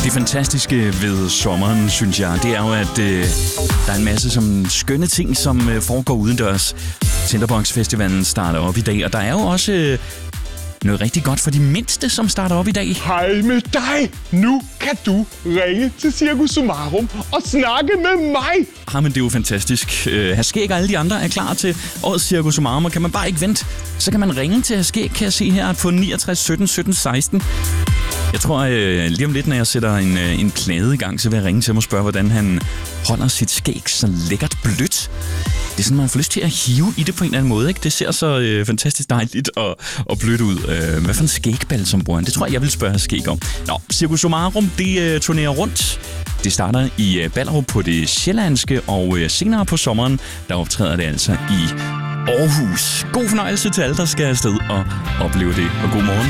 Det fantastiske ved sommeren, synes jeg, det er jo, at der er en masse som skønne ting, som foregår udendørs. Tinderbox Festivalen starter op i dag, og der er jo også noget rigtig godt for de mindste, som starter op i dag. Hej med dig! Nu kan du ringe til Cirkus Summarum og snakke med mig! Men det er jo fantastisk. Haskæg og alle de andre er klar til årets Cirkus Summarum, og kan man bare ikke vente, så kan man ringe til Haskæg, kan jeg se her, på 69 17 17 16. Jeg tror, lige om lidt, når jeg sætter en plade i gang, så vil jeg ringe til ham og spørge, hvordan han holder sit skæg så lækkert blødt. Det er sådan, man får lyst til at hive i det på en eller anden måde, ikke? Det ser så fantastisk dejligt og blødt ud. Hvad for en skægball, som bruger han? Det tror jeg vil spørge skæg om. Nå, Cirkus Summarum, det turnerer rundt. Det starter i Ballerup på det sjællandske, og senere på sommeren, der optræder det altså i Aarhus. God fornøjelse til alle, der skal afsted og opleve det. Og god morgen.